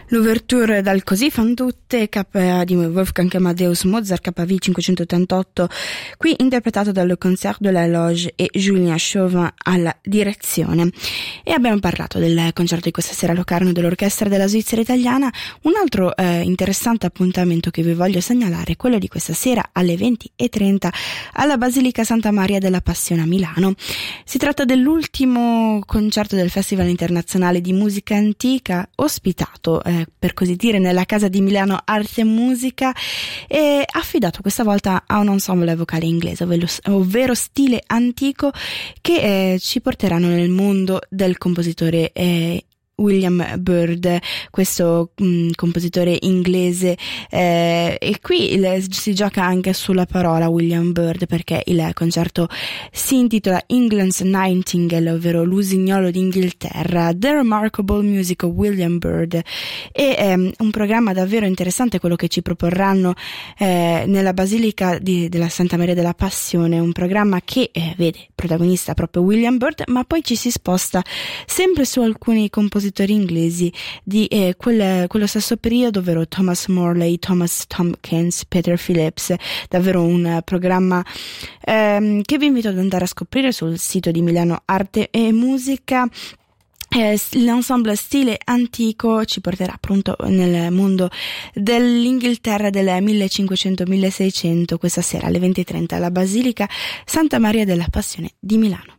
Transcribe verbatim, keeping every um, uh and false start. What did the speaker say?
L'ouverture dal Così fan tutte K di Wolfgang Amadeus Mozart K V cinquecentottantotto, qui interpretato dal Concert de la Loge e Julien Chauvin alla direzione. E abbiamo parlato del concerto di questa sera a Locarno dell'Orchestra della Svizzera Italiana. Un altro eh, interessante appuntamento che vi voglio segnalare è quello di questa sera alle venti e trenta alla Basilica Santa Maria della Passione a Milano. Si tratta dell'ultimo concerto del Festival Internazionale di Musica Antica, ospitato eh, per così dire nella Casa di Milano Arte e Musica, e affidato questa volta a un ensemble vocale inglese, ovvero, ovvero Stile Antico, che eh, ci porteranno nel mondo del compositore eh, William Byrd, questo mh, compositore inglese, eh, e qui il, si gioca anche sulla parola William Byrd, perché il concerto si intitola England's Nightingale, ovvero l'usignolo d'Inghilterra, The Remarkable Music of William Byrd. E ehm, un programma davvero interessante quello che ci proporranno eh, nella Basilica di, della Santa Maria della Passione, un programma che eh, vede protagonista proprio William Byrd, ma poi ci si sposta sempre su alcuni compositori inglesi di eh, quel, quello stesso periodo, ovvero Thomas Morley, Thomas Tompkins, Peter Phillips. Davvero un programma ehm, che vi invito ad andare a scoprire sul sito di Milano Arte e Musica. Eh, l'ensemble Stile Antico ci porterà appunto nel mondo dell'Inghilterra del millecinquecento milleseicento questa sera alle venti e trenta alla Basilica Santa Maria della Passione di Milano.